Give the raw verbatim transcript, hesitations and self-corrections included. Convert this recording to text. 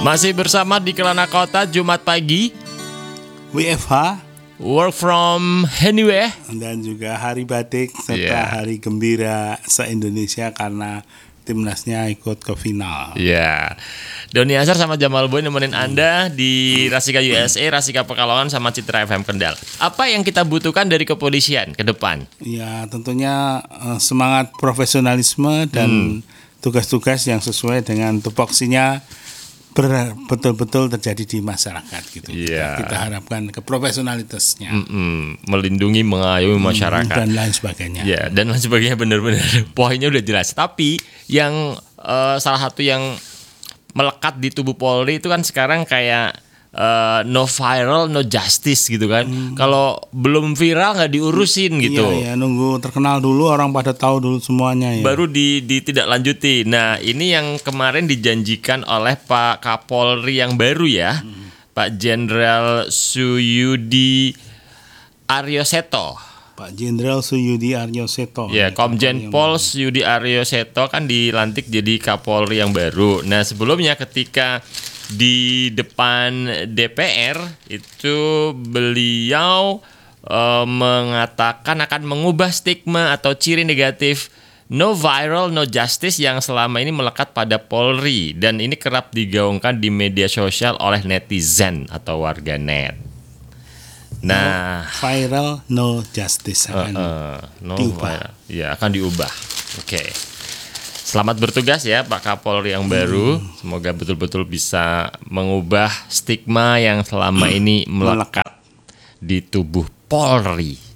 Masih bersama di Kelana Kota Jumat pagi, W F H, work from anywhere, dan juga Hari Batik serta Yeah. Hari Gembira se-Indonesia karena timnasnya ikut ke final. Ya, Doni Azhar sama Jamal Boy nemenin Anda di Rasika U S A, Rasika Pekalongan sama Citra F M Kendal. Apa yang kita butuhkan dari kepolisian ke depan? Ya, tentunya eh, semangat profesionalisme dan tugas-tugas yang sesuai dengan tupoksinya ber- betul-betul terjadi di masyarakat gitu. Iya. Kita, kita harapkan ke profesionalitasnya Mm-mm, melindungi, mengayomi masyarakat dan lain sebagainya. Ya, dan lain sebagainya, benar-benar poinnya udah jelas. Tapi yang eh, salah satu yang melekat di tubuh Polri itu kan sekarang kayak eh, no viral, no justice gitu kan. Kalau belum viral nggak diurusin gitu. Iya, ya, nunggu terkenal dulu, orang pada tahu dulu semuanya ya. Baru di, di tidak lanjuti. Nah, ini yang kemarin dijanjikan oleh Pak Kapolri yang baru ya, Pak Jenderal Suyudi Aryoseto. Pak Jenderal Suyudi Aryoseto. Ya, Komjen Pol Suyudi Aryoseto kan dilantik jadi Kapolri yang baru. Nah, sebelumnya ketika di depan D P R itu beliau eh, mengatakan akan mengubah stigma atau ciri negatif no viral, no justice yang selama ini melekat pada Polri, dan ini kerap digaungkan di media sosial oleh netizen atau warganet. Nah, Viral, no justice akan Uh, no diubah. viral. Ya, akan diubah. Oke. Selamat bertugas ya Pak Kapolri yang baru. Semoga betul-betul bisa mengubah stigma yang selama ini melekat di tubuh Polri.